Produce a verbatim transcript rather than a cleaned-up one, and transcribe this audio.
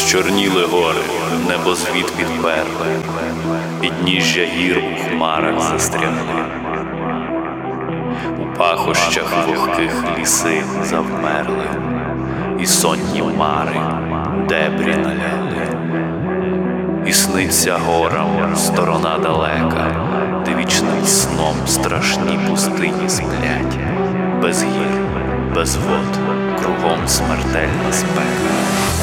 Чорніли гори, небозвід підперли, підніжжя гір у хмарах застрягли, у пахощах вогких ліси завмерли, і сонні мари дебрі наляли. І сниться горам сторона далека, де вічним сном страшні пустині сплять, без гір, без вод, кругом смертельна спека.